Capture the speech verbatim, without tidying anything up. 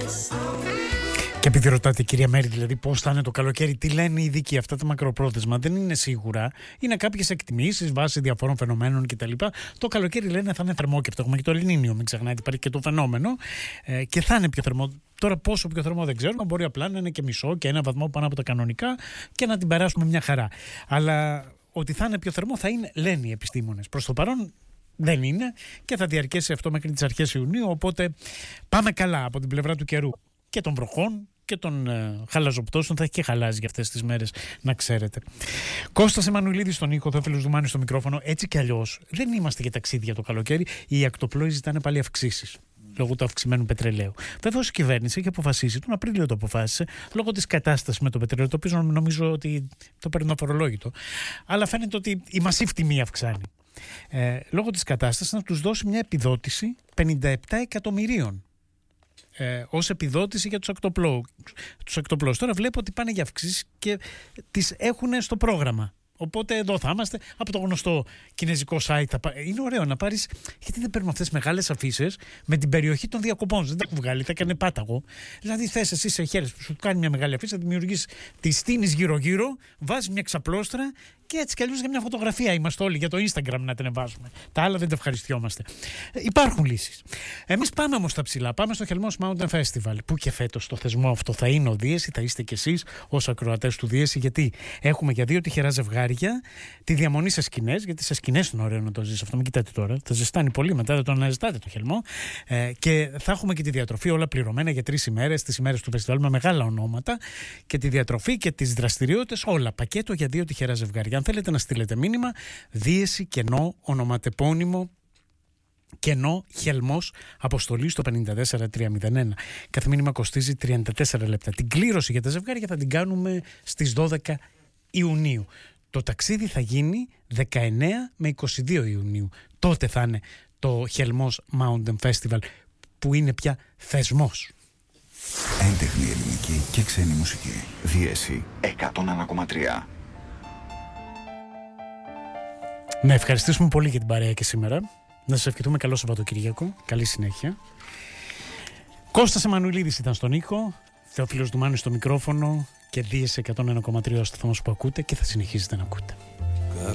Και επειδή ρωτάτε, κυρία Μέρη, δηλαδή πώς θα είναι το καλοκαίρι, τι λένε οι ειδικοί, αυτά τα μακροπρόθεσμα δεν είναι σίγουρα. Είναι κάποιες εκτιμήσεις βάσει διαφόρων φαινομένων κτλ. Το καλοκαίρι λένε θα είναι θερμόκεπτο. Έχουμε και το Ελληνίνιο, μην ξεχνάτε, υπάρχει και το φαινόμενο. Ε, και θα είναι πιο θερμό. Τώρα πόσο πιο θερμό δεν ξέρουμε, μπορεί απλά να είναι και μισό και ένα βαθμό πάνω από τα κανονικά και να την περάσουμε μια χαρά. Αλλά ότι θα είναι πιο θερμό θα είναι, λένε οι επιστήμονες. Προς το παρόν δεν είναι και θα διαρκέσει αυτό μέχρι τις αρχές Ιουνίου. Οπότε πάμε καλά από την πλευρά του καιρού και των βροχών και των ε, χαλαζοπτώσεων. Θα έχει και χαλάζει για αυτές τις μέρες, να ξέρετε. Κώστας Εμμανουηλίδης στον ήχο, Θεόφιλος Δουμάνης στο μικρόφωνο. Έτσι κι αλλιώς δεν είμαστε για ταξίδια το καλοκαίρι. Οι ακτοπλόοι ζητάνε πάλι αυξήσεις λόγω του αυξημένου πετρελαίου. Βεβαίως η κυβέρνηση έχει αποφασίσει, τον Απρίλιο το αποφάσισε, λόγω της κατάστασης με το πετρέλαιο, το οποίο νομίζω ότι το παίρνουν αφορολόγητο. Αλλά φαίνεται ότι η μασίβ τιμή αυξάνει. Ε, λόγω της κατάστασης να τους δώσει μια επιδότηση πενήντα επτά εκατομμυρίων. Ε, ως επιδότηση για τους ακτοπλώους. Τους ακτοπλώους. Τώρα βλέπω ότι πάνε για αυξήσεις και τις έχουν στο πρόγραμμα. Οπότε εδώ θα είμαστε από το γνωστό κινέζικο site. Είναι ωραίο να πάρεις. Γιατί δεν παίρνουμε αυτές τις μεγάλες αφίσες με την περιοχή των διακοπών. Δεν τα έχουν βγάλει, τα έκανε πάταγο. Δηλαδή θες εσύ σε χέρες που σου κάνει μια μεγάλη αφίσα, δημιουργείς, τη στείνεις γύρω-γύρω, βάζεις μια ξαπλώστρα και έτσι κι αλλιώς για μια φωτογραφία είμαστε όλοι για το Instagram να την ανεβάζουμε. Τα άλλα δεν τα ευχαριστιόμαστε. Ε, υπάρχουν λύσεις. Εμείς πάμε όμως στα ψηλά. Πάμε στο Χελμός Mountain Festival. Που και φέτος το θεσμό αυτό θα είναι ο Δίεση, θα είστε κι εσείς ως ακροατές του Δίεση, γιατί έχουμε για δύο τυχερά ζευγάρια τη διαμονή σε σκηνές, γιατί σε σκηνές είναι ωραίο να το ζεις αυτό. Μην κοιτάτε τώρα. Θα ζεστάνει πολύ μετά, δεν το αναζητάτε το Χελμό. Ε, και θα έχουμε και τη διατροφή όλα πληρωμένα για τρεις ημέρες, τις ημέρες του φεστιβάλ με μεγάλα ονόματα και τη διατροφή και τις δραστηριότητες, όλα. Πακέτο για δύο τυχερά ζευγάρια. Αν θέλετε να στείλετε μήνυμα, Δίεση, κενό, ονοματεπώνυμο, κενό, Χελμός, αποστολή στο πέντε τέσσερα τρία μηδέν ένα. Κάθε μήνυμα κοστίζει τριάντα τέσσερα λεπτά. Την κλήρωση για τα ζευγάρια θα την κάνουμε στις δώδεκα Ιουνίου. Το ταξίδι θα γίνει δεκαεννέα με είκοσι δύο Ιουνίου. Τότε θα είναι το Χελμός Mountain Festival, που είναι πια θεσμός. Έντεχνη ελληνική και ξένη μουσική. Δίεση εκατόν ένα κόμμα τρία. Να ευχαριστήσουμε πολύ για την παρέα και σήμερα. Να σας ευχηθούμε καλό Σαββατοκύριακο. Καλή συνέχεια. Κώστας Εμμανουηλίδης ήταν στον ήχο, Θεόφιλος Δουμάνης στο μικρόφωνο και Δίεση εκατόν ένα κόμμα τρία στο σταθμός που ακούτε και θα συνεχίσετε να ακούτε.